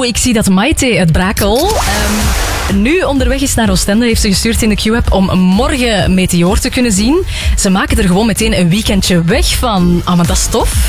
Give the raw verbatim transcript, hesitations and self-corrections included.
ik zie dat Maite uit Brakel um, nu onderweg is naar Oostende. Heeft ze gestuurd in de Q-app om morgen Meteor te kunnen zien. Ze maken er gewoon meteen een weekendje weg van. Ah, maar dat is tof.